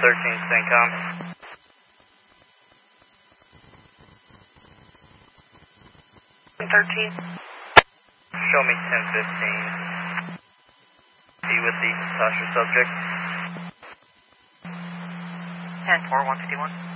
1013, CENTCOM. Show me 1015. Be with the Sasha subject. 10-4, 151.